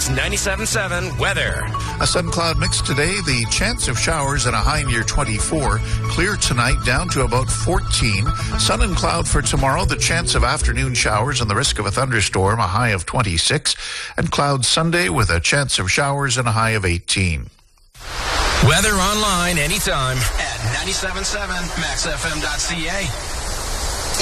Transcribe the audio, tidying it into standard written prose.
News 97.7 weather. A sun cloud mix today. The chance of showers and a high near 24. Clear tonight down to about 14. Sun and cloud for tomorrow. The chance of afternoon showers and the risk of a thunderstorm, a high of 26. And clouds Sunday with a chance of showers and a high of 18. Weather online anytime at 97.7maxfm.ca.